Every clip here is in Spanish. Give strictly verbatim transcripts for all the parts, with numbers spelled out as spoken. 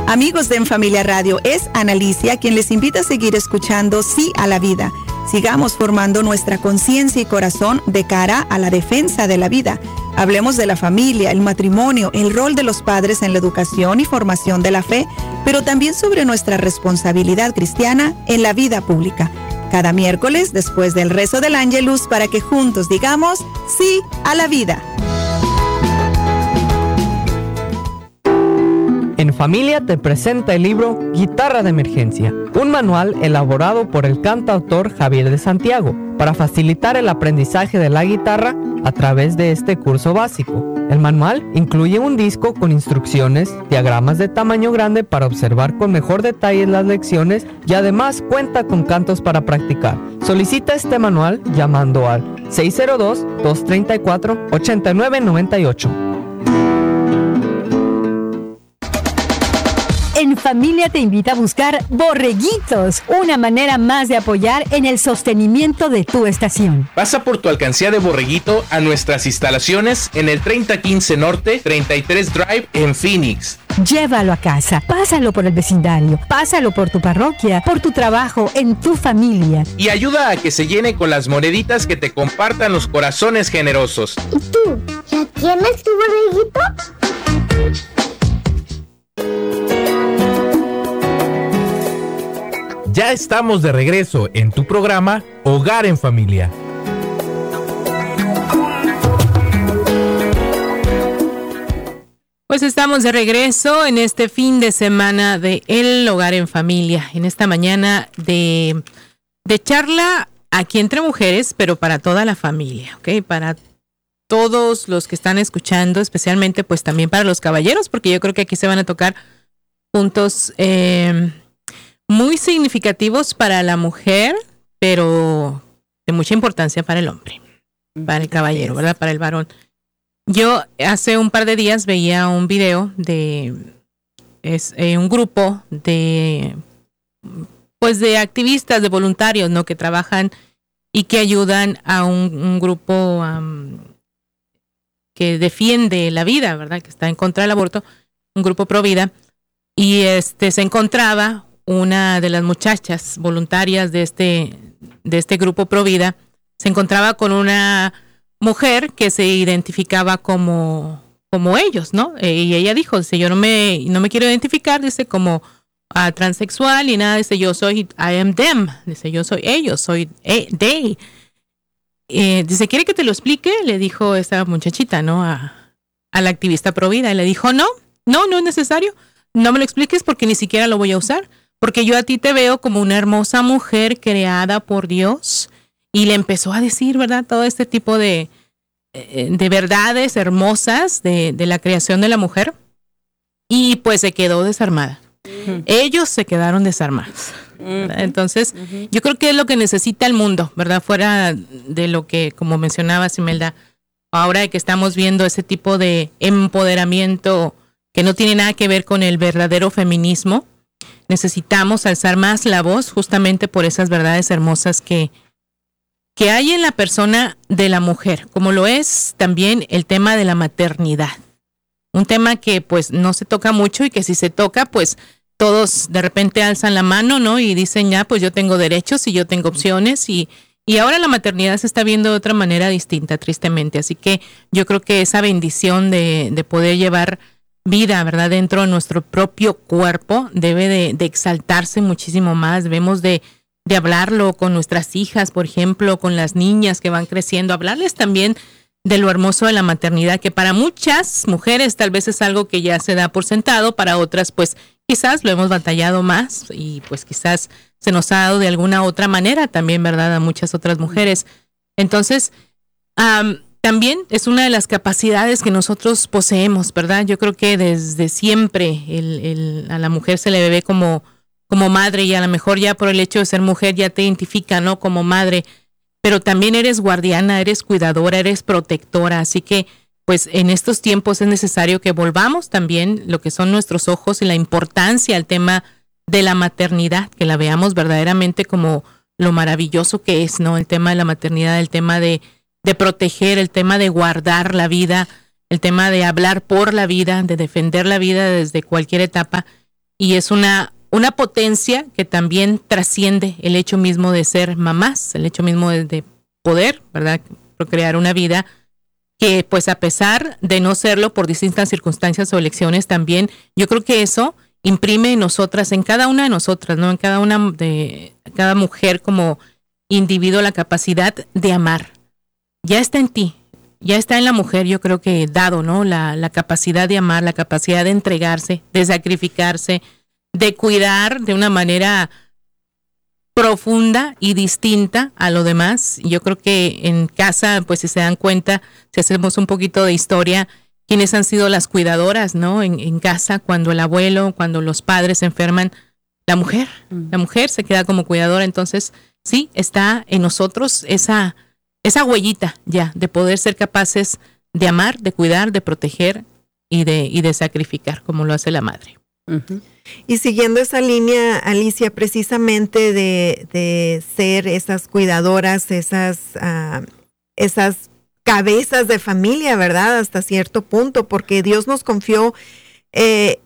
Amigos de En Familia Radio, es Analicia quien les invita a seguir escuchando Sí a la Vida. Sigamos formando nuestra conciencia y corazón de cara a la defensa de la vida. Hablemos de la familia, el matrimonio, el rol de los padres en la educación y formación de la fe, pero también sobre nuestra responsabilidad cristiana en la vida pública. Cada miércoles, después del rezo del Ángelus, para que juntos digamos sí a la vida. En Familia te presenta el libro Guitarra de Emergencia, un manual elaborado por el cantautor Javier de Santiago para facilitar el aprendizaje de la guitarra a través de este curso básico. El manual incluye un disco con instrucciones, diagramas de tamaño grande para observar con mejor detalle las lecciones y además cuenta con cantos para practicar. Solicita este manual llamando al seis cero dos, dos tres cuatro, ocho nueve nueve ocho. En Familia te invita a buscar Borreguitos, una manera más de apoyar en el sostenimiento de tu estación. Pasa por tu alcancía de Borreguito a nuestras instalaciones en el treinta quince Norte, treinta y tres Drive en Phoenix. Llévalo a casa, pásalo por el vecindario, pásalo por tu parroquia, por tu trabajo, en tu familia. Y ayuda a que se llene con las moneditas que te compartan los corazones generosos. ¿Y tú? ¿Ya tienes tu borreguito? Ya estamos de regreso en tu programa Hogar en Familia. Pues estamos de regreso en este fin de semana de El Hogar en Familia, en esta mañana de, de charla aquí entre mujeres, pero para toda la familia, ¿ok? Para todos los que están escuchando, especialmente pues también para los caballeros, porque yo creo que aquí se van a tocar puntos eh, muy significativos para la mujer, pero de mucha importancia para el hombre, para el caballero, ¿verdad? Para el varón. Yo hace un par de días veía un video de es, eh, un grupo de pues de activistas, de voluntarios, ¿no? Que trabajan y que ayudan a un, un grupo um, que defiende la vida, ¿verdad? Que está en contra del aborto, un grupo pro vida. Y este se encontraba una de las muchachas voluntarias de este, de este grupo pro vida, se encontraba con una mujer que se identificaba como, como ellos, ¿no? Y ella dijo, dice, yo no me, no me quiero identificar, dice, como uh, transexual ni nada, dice, yo soy, I am them, dice, yo soy ellos, soy eh, they. Eh, dice, ¿quiere que te lo explique? Le dijo esta muchachita, ¿no? A, a la activista pro vida, y le dijo, no, no, no es necesario, no me lo expliques porque ni siquiera lo voy a usar. Porque yo a ti te veo como una hermosa mujer creada por Dios. Y le empezó a decir, ¿verdad? Todo este tipo de, de verdades hermosas de, de la creación de la mujer. Y pues se quedó desarmada. Uh-huh. Ellos se quedaron desarmados. Uh-huh. Entonces, uh-huh. yo creo que es lo que necesita el mundo, ¿verdad? Fuera de lo que, como mencionaba Imelda, ahora que estamos viendo ese tipo de empoderamiento que no tiene nada que ver con el verdadero feminismo. Necesitamos alzar más la voz justamente por esas verdades hermosas que, que hay en la persona de la mujer, como lo es también el tema de la maternidad. Un tema que pues no se toca mucho y que si se toca, pues todos de repente alzan la mano, ¿no? Y dicen ya, pues yo tengo derechos y yo tengo opciones y, y ahora la maternidad se está viendo de otra manera distinta, tristemente. Así que yo creo que esa bendición de, de poder llevar vida, ¿verdad? Dentro de nuestro propio cuerpo debe de, de exaltarse muchísimo más. Debemos de, de hablarlo con nuestras hijas, por ejemplo, con las niñas que van creciendo, hablarles también de lo hermoso de la maternidad, que para muchas mujeres tal vez es algo que ya se da por sentado, para otras pues quizás lo hemos batallado más y pues quizás se nos ha dado de alguna otra manera también, ¿verdad? A muchas otras mujeres. Entonces, um, también es una de las capacidades que nosotros poseemos, ¿verdad? Yo creo que desde siempre el, el, a la mujer se le ve como, como madre y a lo mejor ya por el hecho de ser mujer ya te identifica, ¿no? Como madre, pero también eres guardiana, eres cuidadora, eres protectora, así que pues en estos tiempos es necesario que volvamos también lo que son nuestros ojos y la importancia al tema de la maternidad, que la veamos verdaderamente como lo maravilloso que es, ¿no? El tema de la maternidad, el tema de de proteger, el tema de guardar la vida, el tema de hablar por la vida, de defender la vida desde cualquier etapa. y es una, una potencia que también trasciende el hecho mismo de ser mamás, el hecho mismo de, de poder, ¿verdad?, procrear una vida que, pues, a pesar de no serlo por distintas circunstancias o elecciones, también yo creo que eso imprime en nosotras, en cada una de nosotras, ¿no?, en cada una de cada mujer como individuo, la capacidad de amar. Ya está en ti, ya está en la mujer, yo creo que dado, ¿no?, la, la capacidad de amar, la capacidad de entregarse, de sacrificarse, de cuidar de una manera profunda y distinta a lo demás. Yo creo que en casa, pues, si se dan cuenta, si hacemos un poquito de historia, quiénes han sido las cuidadoras, ¿no?, en, en casa, cuando el abuelo, cuando los padres se enferman, la mujer, la mujer se queda como cuidadora. Entonces, sí, está en nosotros esa, esa huellita ya de poder ser capaces de amar, de cuidar, de proteger y de, y de sacrificar, como lo hace la madre. Uh-huh. Y siguiendo esa línea, Alicia, precisamente de, de ser esas cuidadoras, esas, uh, esas cabezas de familia, ¿verdad? Hasta cierto punto, porque Dios nos confió eh,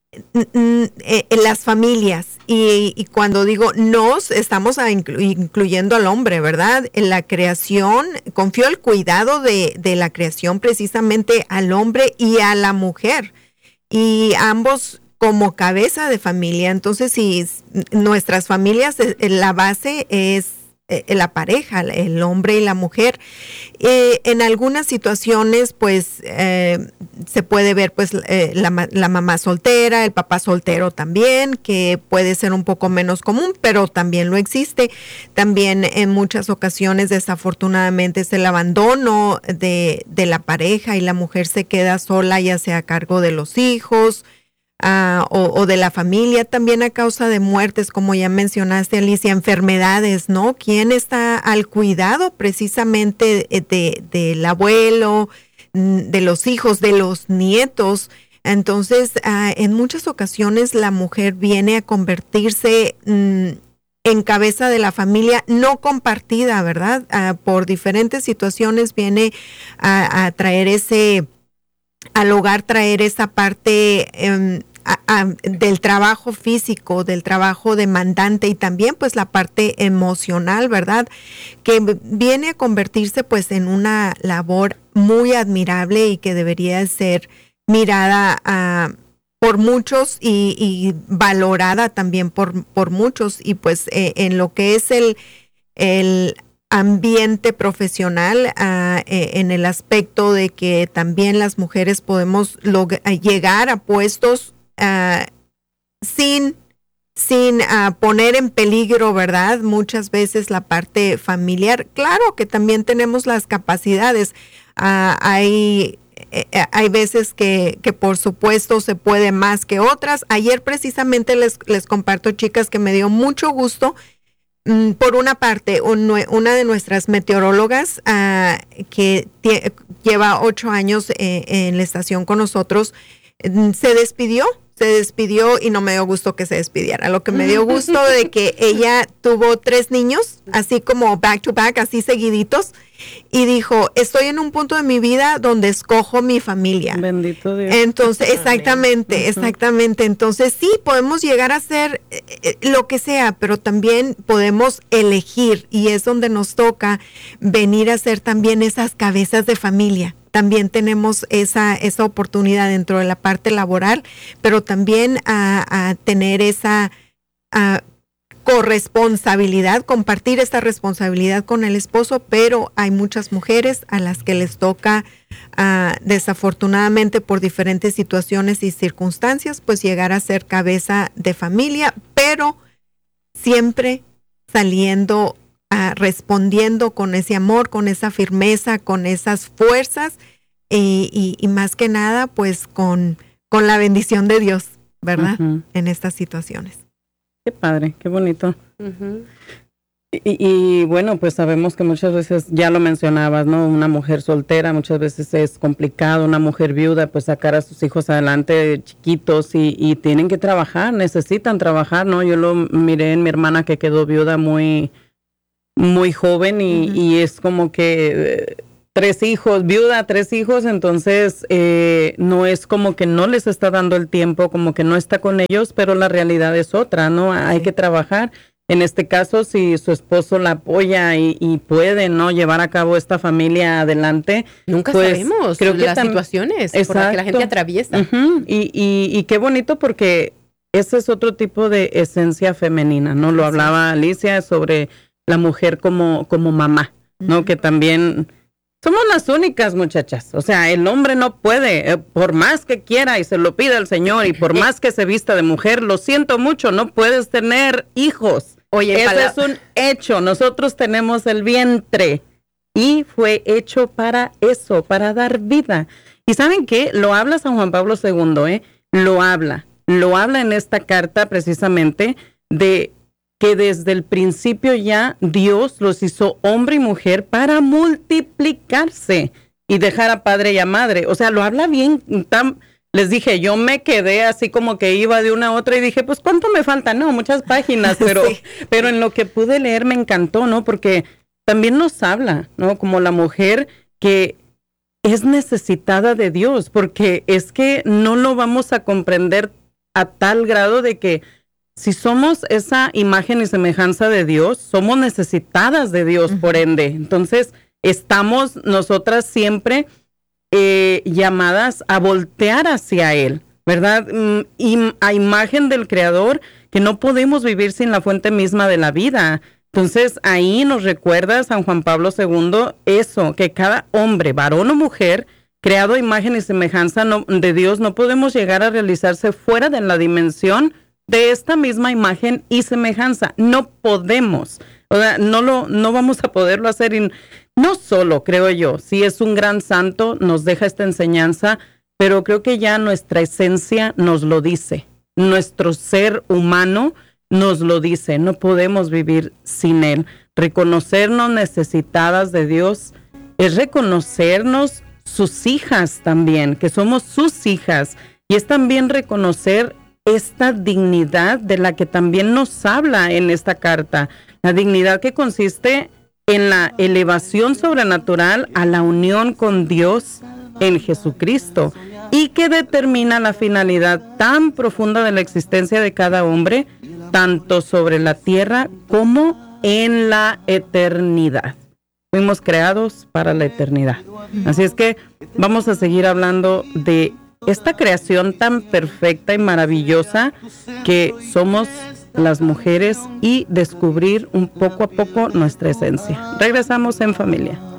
en las familias. Y, y cuando digo nos, estamos a inclu- incluyendo al hombre, ¿verdad? En la creación, confió el cuidado de, de la creación precisamente al hombre y a la mujer. Y ambos como cabeza de familia. Entonces, si nuestras familias, la base es la pareja, el hombre y la mujer. Eh, en algunas situaciones, pues, eh, se puede ver, pues, eh, la, la mamá soltera, el papá soltero también, que puede ser un poco menos común, pero también lo existe. También en muchas ocasiones, desafortunadamente, es el abandono de, de la pareja y la mujer se queda sola, ya sea a cargo de los hijos, Uh, o, o de la familia, también a causa de muertes, como ya mencionaste, Alicia, enfermedades, ¿no? ¿Quién está al cuidado precisamente de, de, del abuelo, de los hijos, de los nietos? Entonces, uh, en muchas ocasiones la mujer viene a convertirse mm, en cabeza de la familia no compartida, ¿verdad? Uh, por diferentes situaciones viene a, a traer ese, al hogar traer esa parte um, A, a, del trabajo físico, del trabajo demandante y también pues la parte emocional, ¿verdad? Que viene a convertirse pues en una labor muy admirable y que debería ser mirada uh, por muchos y, y valorada también por, por muchos. Y pues eh, en lo que es el, el ambiente profesional, uh, eh, en el aspecto de que también las mujeres podemos log- llegar a puestos Uh, sin, sin uh, poner en peligro, ¿verdad? Muchas veces la parte familiar. Claro que también tenemos las capacidades. Uh, hay, eh, hay veces que, que por supuesto se puede más que otras. Ayer precisamente les, les comparto, chicas, que me dio mucho gusto. Mm, por una parte, un, una de nuestras meteorólogas uh, que tie, lleva ocho años eh, en la estación con nosotros, eh, se despidió. Se despidió y no me dio gusto que se despidiera. Lo que me dio gusto de que ella tuvo tres niños, así como back to back, así seguiditos, y dijo, estoy en un punto de mi vida donde escojo mi familia. Bendito Dios. Entonces, exactamente, exactamente. Entonces, sí, podemos llegar a hacer eh, lo que sea, pero también podemos elegir, y es donde nos toca venir a ser también esas cabezas de familia. También tenemos esa, esa oportunidad dentro de la parte laboral, pero también a, a tener esa a, corresponsabilidad, compartir esta responsabilidad con el esposo, pero hay muchas mujeres a las que les toca, uh, desafortunadamente por diferentes situaciones y circunstancias, pues llegar a ser cabeza de familia, pero siempre saliendo Uh, respondiendo con ese amor, con esa firmeza, con esas fuerzas y, y, y más que nada pues con, con la bendición de Dios, ¿verdad? Uh-huh. En estas situaciones. Qué padre, qué bonito. Uh-huh. Y, y bueno, pues sabemos que muchas veces, ya lo mencionabas, ¿no? Una mujer soltera muchas veces es complicado, una mujer viuda, pues sacar a sus hijos adelante chiquitos y, y tienen que trabajar, necesitan trabajar, ¿no? Yo lo miré en mi hermana que quedó viuda muy... muy joven y, uh-huh. y es como que tres hijos, viuda, tres hijos, entonces eh, no es como que no les está dando el tiempo, como que no está con ellos, pero la realidad es otra, ¿no? Hay que trabajar. En este caso, si su esposo la apoya y, y puede, ¿no?, llevar a cabo esta familia adelante. Nunca pues, sabemos creo que las tam- situaciones Exacto. por las que la gente atraviesa. Uh-huh. y, y, y qué bonito porque ese es otro tipo de esencia femenina, ¿no? Lo hablaba Alicia sobre la mujer como, como mamá, ¿no? Uh-huh. Que también somos las únicas, muchachas. O sea, el hombre no puede, eh, por más que quiera y se lo pida el Señor y por más que se vista de mujer, lo siento mucho, no puedes tener hijos. Oye, eso para... es un hecho. Nosotros tenemos el vientre y fue hecho para eso, para dar vida. ¿Y saben qué? Lo habla San Juan Pablo segundo, ¿eh? Lo habla. Lo habla en esta carta precisamente de que desde el principio ya Dios los hizo hombre y mujer para multiplicarse y dejar a padre y a madre. O sea, lo habla bien. Tan, les dije, yo me quedé así como que iba de una a otra y dije, pues, ¿cuánto me falta? No, muchas páginas, pero, sí. pero en lo que pude leer me encantó, ¿no? Porque también nos habla, ¿no? Como la mujer que es necesitada de Dios, porque es que no lo vamos a comprender a tal grado de que si somos esa imagen y semejanza de Dios, somos necesitadas de Dios, uh-huh. por ende. Entonces, estamos nosotras siempre eh, llamadas a voltear hacia Él, ¿verdad? Y a imagen del Creador, que no podemos vivir sin la fuente misma de la vida. Entonces, ahí nos recuerda San Juan Pablo segundo eso, que cada hombre, varón o mujer, creado a imagen y semejanza no, de Dios, no podemos llegar a realizarse fuera de la dimensión de esta misma imagen y semejanza. No podemos, o sea, no lo, no vamos a poderlo hacer. Y no solo, creo yo, si es un gran santo, nos deja esta enseñanza, pero creo que ya nuestra esencia nos lo dice. Nuestro ser humano nos lo dice. No podemos vivir sin Él. Reconocernos necesitadas de Dios es reconocernos sus hijas también, que somos sus hijas. Y es también reconocer esta dignidad de la que también nos habla en esta carta, la dignidad que consiste en la elevación sobrenatural a la unión con Dios en Jesucristo y que determina la finalidad tan profunda de la existencia de cada hombre, tanto sobre la tierra como en la eternidad. Fuimos creados para la eternidad. Así es que vamos a seguir hablando de esta creación tan perfecta y maravillosa que somos las mujeres y descubrir un poco a poco nuestra esencia. Regresamos en familia.